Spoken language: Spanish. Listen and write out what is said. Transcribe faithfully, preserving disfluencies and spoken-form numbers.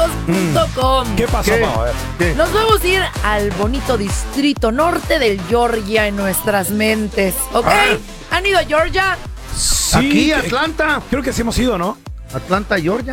autos punto com. ¿Qué pasó, ¿Qué? Mau? A ver. ¿Qué? Nos vamos a ir al bonito distrito norte del Georgia en nuestras mentes, ¿ok? Ah. ¿Han ido a Georgia? Sí, Aquí, que- Atlanta. Creo que sí hemos ido, ¿no? Atlanta, Georgia.